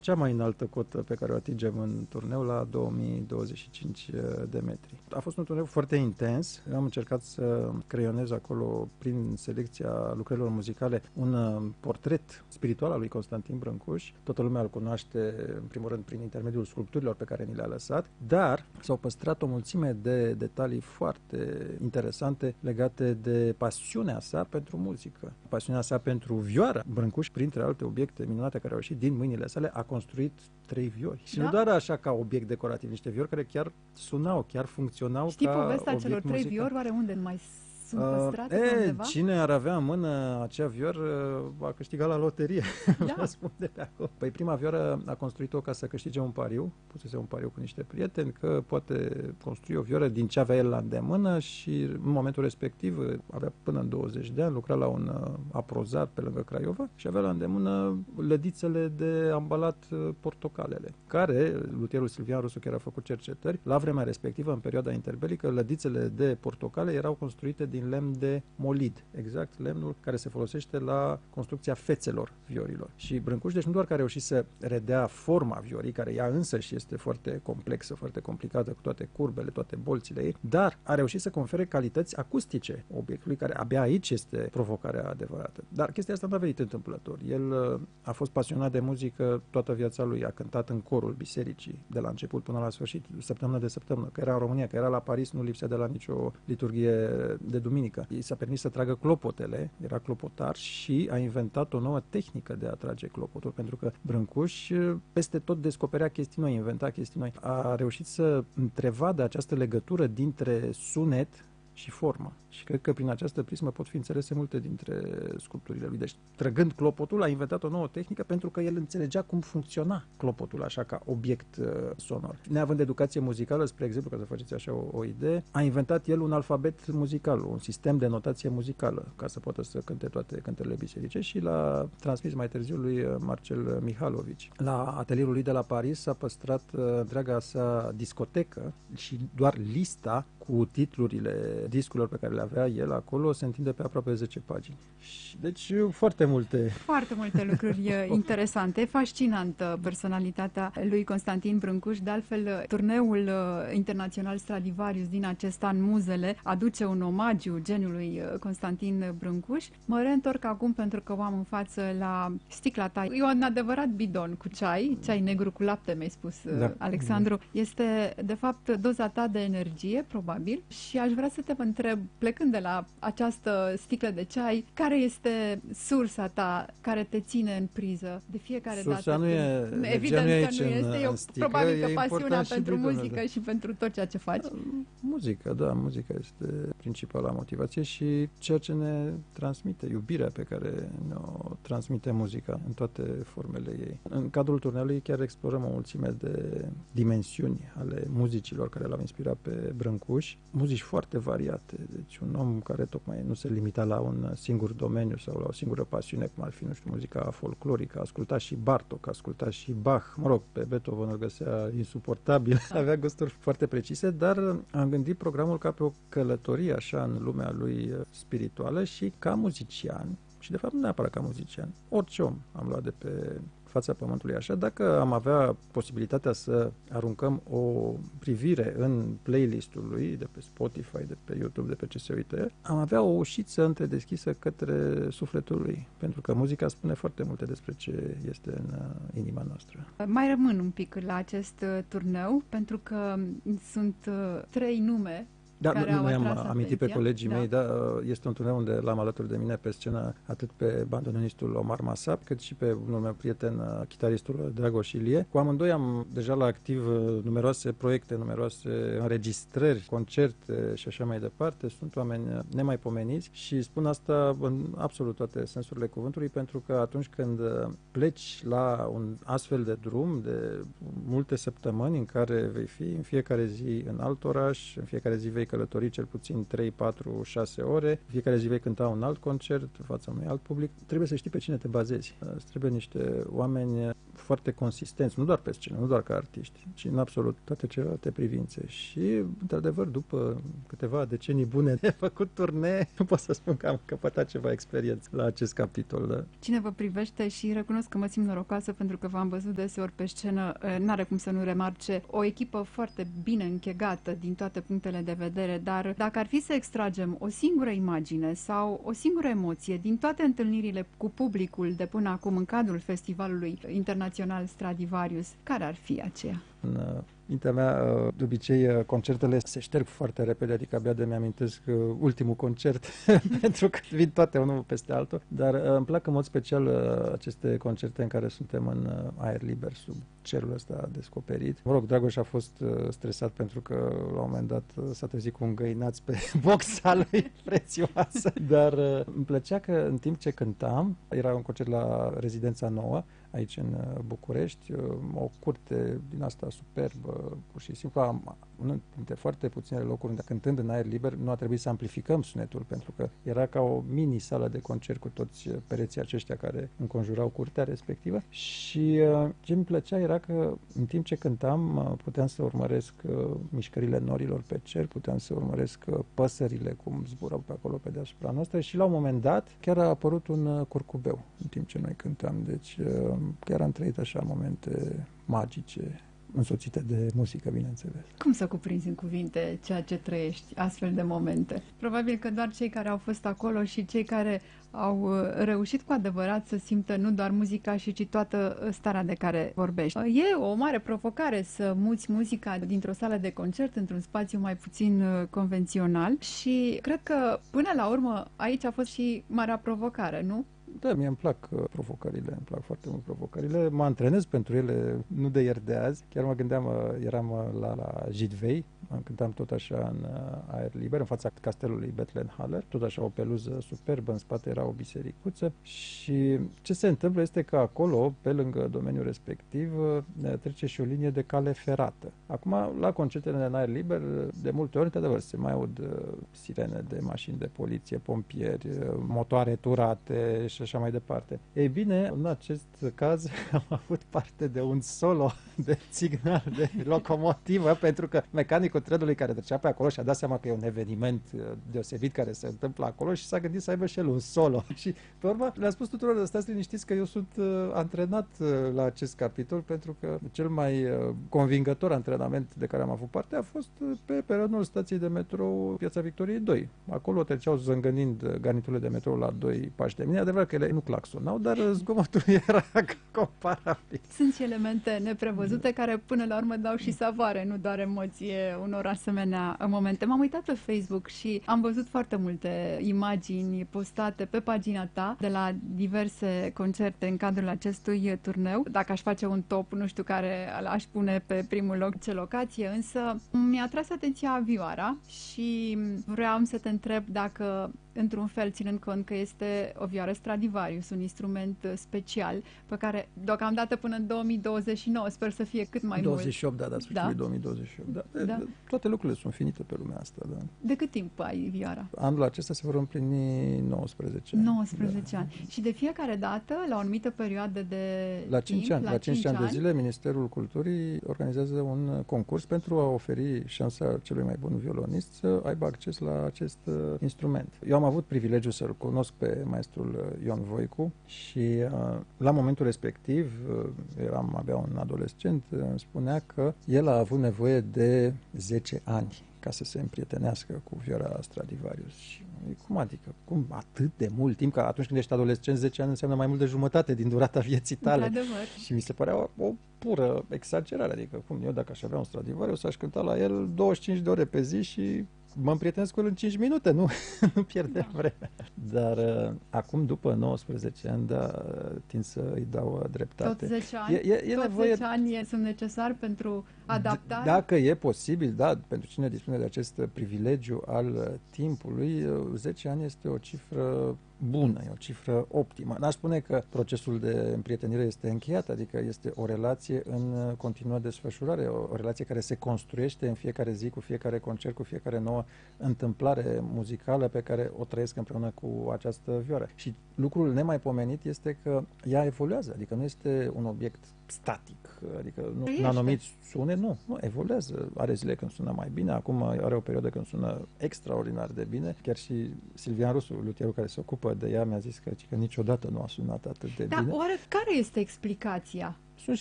cea mai înaltă cotă pe care o atingem în turneu la 2025 de metri. A fost un turneu foarte intens. Am încercat să creionez acolo, prin selecția lucrărilor muzicale, un portret spiritual al lui Constantin Brâncuș. Toată lumea îl cunoaște, în primul rând, prin intermediul sculpturilor pe care ni le-a lăsat, dar s-au păstrat o mulțime de detalii foarte interesante legate de pasiunea sa pentru muzică, pasiunea sa pentru vioară. Brâncuș, printre alte obiecte minunate care au ieșit din mâinile sale, a construit 3 viori. Și nu doar așa ca obiect decorativ, niște viori care chiar sunau, chiar funcționau. Știi ca povestea obiect celor 3 muzical. viori? Oare unde mai sunt păstrate pe undeva? Cine ar avea în mână acea vioră a câștigat la loterie. Da. Vă spun de pe acolo. Păi prima vioară a construit-o ca să câștige un pariu, pusese un pariu cu niște prieteni că poate construi o vioră din ce avea el la îndemână și în momentul respectiv avea până în 20 de ani, lucra la un aprozat pe lângă Craiova și avea la îndemână lădițele de ambalat portocalele, care luthierul Silvian Rusu chiar a făcut cercetări. La vremea respectivă, în perioada interbelică, lădițele de portocale erau construite din lemn de molid, exact lemnul care se folosește la construcția fețelor viorilor. Și Brâncuș, deci nu doar că a reușit să redea forma viorii, care ea însă și este foarte complexă, foarte complicată, cu toate curbele, toate bolțile ei, dar a reușit să confere calități acustice obiectului, care abia aici este provocarea adevărată. Dar chestia asta nu a venit întâmplător. El a fost pasionat de muzică toată viața lui, a cântat în corul bisericii, de la început până la sfârșit, săptămână de săptămână, că era în România, că era la Paris, nu lipsea de la nicio liturghie de duminică. I s-a permis să tragă clopotele, era clopotar și a inventat o nouă tehnică de a trage clopotul, pentru că Brâncuș peste tot descoperea chestii noi, inventa chestii noi. A reușit să întrevadă această legătură dintre sunet și formă. Și cred că prin această prismă pot fi înțelese multe dintre sculpturile lui. Deci, trăgând clopotul, a inventat o nouă tehnică pentru că el înțelegea cum funcționa clopotul așa ca obiect sonor. Neavând educație muzicală, spre exemplu, ca să faceți așa o idee, a inventat el un alfabet muzical, un sistem de notație muzicală, ca să poată să cânte toate cântările biserice și l-a transmis mai târziu lui Marcel Mihalovici. La atelierul lui de la Paris s-a păstrat întreaga sa discotecă și doar lista cu titlurile discurilor pe care le avea el acolo se întinde pe aproape 10 pagini. Și, deci foarte multe Lucruri interesante, fascinantă personalitatea lui Constantin Brâncuș. De altfel, turneul internațional Stradivarius din acest an, Muzele, aduce un omagiu geniului Constantin Brâncuș. Mă reîntorc acum pentru că o am în față la sticla ta. E un adevărat bidon cu ceai negru cu lapte, mi-ai spus, da. Alexandru. Este, de fapt, doza ta de energie, probabil, și aș vrea să te întreb, plecând de la această sticlă de ceai, care este sursa ta care te ține în priză de fiecare dată? Sursa nu e, evident nu e că aici nu este, eu sticlă, probabil că pasiunea pentru bidonul, muzică și pentru tot ceea ce faci. Muzica este principala motivație și ceea ce ne transmite, iubirea pe care ne-o transmite muzica în toate formele ei. În cadrul turneului chiar explorăm o mulțime de dimensiuni ale muzicilor care l-au inspirat pe Brâncuș, muzici foarte variate, deci un om care tocmai nu se limita la un singur domeniu sau la o singură pasiune, cum ar fi, nu știu, muzica folclorică, asculta și Bartók, asculta și Bach, mă rog, pe Beethoven îl găsea insuportabil, avea gusturi foarte precise, dar am gândit programul ca pe o călătorie așa în lumea lui spirituală și ca muzician, și de fapt nu neapărat ca muzician, orice om am luat de pe fața pământului așa, dacă am avea posibilitatea să aruncăm o privire în playlistul lui, de pe Spotify, de pe YouTube, de pe ce se uite, am avea o ușiță întredeschisă către sufletul lui, pentru că muzica spune foarte multe despre ce este în inima noastră. Mai rămân un pic la acest turneu, pentru că sunt 3 nume. Da, nu i-am amintit pe colegii mei, da, este un turneu unde l-am alături de mine pe scenă atât pe bandoneonistul Omar Masap, cât și pe unul meu prieten, chitaristul Dragoș Ilie. Cu amândoi am deja la activ numeroase proiecte, numeroase înregistrări, concerte și așa mai departe. Sunt oameni nemaipomeniți și spun asta în absolut toate sensurile cuvântului, pentru că atunci când pleci la un astfel de drum de multe săptămâni în care vei fi în fiecare zi în alt oraș, în fiecare zi vei călători cel puțin 3, 4, 6 ore, fiecare zi vei cânta un alt concert în fața unui alt public. Trebuie să știi pe cine te bazezi. Trebuie niște oameni foarte consistenți, nu doar pe scenă, nu doar ca artiști, ci în absolut toate celelalte privințe. Și, într-adevăr, după câteva decenii bune de făcut turnee, nu pot să spun că am căpătat ceva experiență la acest capitol. Da. Cine vă privește, și recunosc că mă simt norocoasă pentru că v-am văzut deseori pe scenă, n-are cum să nu remarce o echipă foarte bine închegată din toate punctele de vedere, dar dacă ar fi să extragem o singură imagine sau o singură emoție din toate întâlnirile cu publicul de până acum în cadrul Festivalului Internațional Stradivarius, care ar fi aceea? În mintea mea, de obicei, concertele se șterg foarte repede, adică abia de mi-amintesc ultimul concert, pentru că vin toate unul peste altul, dar îmi plac în mod special aceste concerte în care suntem în aer liber, sub cerul ăsta descoperit. Mă rog, Dragoș a fost stresat pentru că la un moment dat s-a trezit cu un găinaț pe boxa lui prețioasă, dar îmi plăcea că în timp ce cântam, era un concert la Rezidența Nouă, aici în București, o curte din asta superbă, pur și simplu, unul dintre foarte puținele locuri unde, cântând în aer liber, nu a trebuit să amplificăm sunetul, pentru că era ca o mini-sală de concert cu toți pereții aceștia care înconjurau curtea respectivă. Și ce mi plăcea era că în timp ce cântam, puteam să urmăresc mișcările norilor pe cer, puteam să urmăresc păsările cum zburau pe acolo pe deasupra noastră și la un moment dat chiar a apărut un curcubeu în timp ce noi cântam. Deci chiar am trăit așa momente magice, însoțite de muzică, bineînțeles. Cum să cuprinzi în cuvinte ceea ce trăiești, astfel de momente? Probabil că doar cei care au fost acolo și cei care au reușit cu adevărat să simtă nu doar muzica, ci toată starea de care vorbești. E o mare provocare să muți muzica dintr-o sală de concert într-un spațiu mai puțin convențional și cred că până la urmă aici a fost și marea provocare, nu? Da, mie îmi plac provocările, îmi plac foarte mult provocările. Mă antrenez pentru ele, nu de ieri de azi. Chiar mă gândeam, eram la Jidvei, cântam tot așa în aer liber, în fața castelului Bethlenhaller, tot așa o peluză superbă, în spate era o bisericuță și ce se întâmplă este că acolo, pe lângă domeniul respectiv, trece și o linie de cale ferată. Acum, la concertele în aer liber, de multe ori, într-adevăr, se mai aud sirene de mașini de poliție, pompieri, motoare turate și așa mai departe. Ei bine, în acest caz am avut parte de un solo de signal de locomotivă, pentru că mecanicul trenului care trecea pe acolo și-a dat seama că e un eveniment deosebit care se întâmplă acolo și s-a gândit să aibă și el un solo. Și pe urmă le-a spus tuturor, stați liniștiți că eu sunt antrenat la acest capitol, pentru că cel mai convingător antrenament de care am avut parte a fost pe peronul stației de metrou Piața Victoriei 2. Acolo treceau zângănind garniturile de metrou la 2 pași de mine. Adevărat că ele nu claxonau, dar zgomotul era comparabil. Sunt și elemente neprevăzute care până la urmă dau și savoare, nu doar emoție unor asemenea momente. M-am uitat pe Facebook și am văzut foarte multe imagini postate pe pagina ta de la diverse concerte în cadrul acestui turneu. Dacă aș face un top, nu știu care aș pune pe primul loc ce locație, însă mi-a atras atenția vioara și vreau să te întreb dacă, într-un fel, ținând cont că este o vioară Stradivarius, un instrument special, pe care deocamdată până în 2029 sper să fie cât mai 28, mult. Da, sfârșitul 2028. Da. Toate lucrurile sunt finite pe lumea asta, da. De cât timp ai vioara? Anul acesta se vor împlini 19 ani. 19 ani. Și de fiecare dată, la o anumită perioadă de la 5 timp, ani, la 5 ani de zile, Ministerul Culturii organizează un concurs pentru a oferi șansa celui mai bun violonist să aibă acces la acest instrument. Eu am avut privilegiul să-l cunosc pe maestrul Ion Voicu și la momentul respectiv, eram abia un adolescent, îmi spunea că el a avut nevoie de 10 ani ca să se împrietenească cu vioara Stradivarius. Și cum adică? Cum atât de mult timp? Că atunci când ești adolescent, 10 ani înseamnă mai mult de jumătate din durata vieții tale. Și mi se părea o pură exagerare. Adică, cum eu dacă aș avea un Stradivarius, aș cânta la el 25 de ore pe zi și mă împrietenesc cu el în 5 minute, nu pierde vremea. Dar acum, după 19 ani, tind să îi dau dreptate. Tot 10 ani? Tot 10 ani sunt necesari pentru adaptare? Dacă e posibil, da, pentru cine dispune de acest privilegiu al timpului, 10 ani este o cifră bună, e o cifră optimă. N-aș spune că procesul de împrietenire este încheiat, adică este o relație în continuă desfășurare, o relație care se construiește în fiecare zi, cu fiecare concert, cu fiecare nouă întâmplare muzicală pe care o trăiesc împreună cu această vioară. Și lucrul nemaipomenit este că ea evoluează, adică nu este un obiect static, adică nu anumiți sunet, nu evoluează. Are zile când sună mai bine, acum are o perioadă când sună extraordinar de bine. Chiar și Silvian Rusu, luthierul care se ocupă de ea, mi-a zis că niciodată nu a sunat atât de bine. Dar oare care este explicația?